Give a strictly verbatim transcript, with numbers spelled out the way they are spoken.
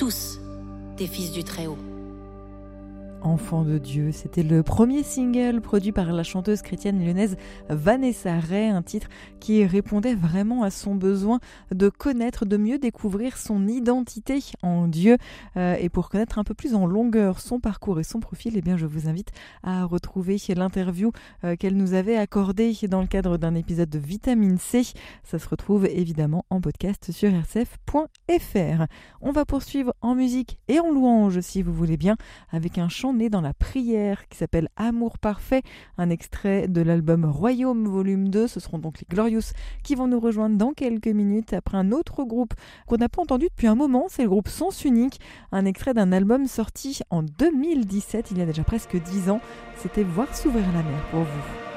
tous des fils du Très-Haut. Enfant de Dieu, c'était le premier single produit par la chanteuse chrétienne lyonnaise Vanessa Ray, un titre qui répondait vraiment à son besoin de connaître, de mieux découvrir son identité en Dieu. Euh, et pour connaître un peu plus en longueur son parcours et son profil, eh bien je vous invite à retrouver l'interview euh, qu'elle nous avait accordée dans le cadre d'un épisode de Vitamine C. Ça se retrouve évidemment en podcast sur r c f point f r. On va poursuivre en musique et en louange, si vous voulez bien, avec un chant né dans la prière qui s'appelle Amour parfait, un extrait de l'album Royaume volume deux. Ce seront donc les Glorious qui vont nous rejoindre dans quelques minutes après un autre groupe qu'on n'a pas entendu depuis un moment, c'est le groupe Sens Unique, un extrait d'un album sorti en deux mille dix-sept, il y a déjà presque dix ans. C'était Voir s'ouvrir la mer pour vous.